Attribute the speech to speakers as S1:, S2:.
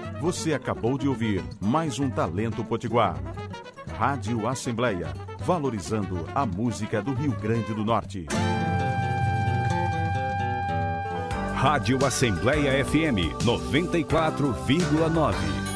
S1: Você acabou de ouvir mais um Talento Potiguar. Rádio Assembleia, valorizando a música do Rio Grande do Norte.
S2: Rádio Assembleia FM 94,9.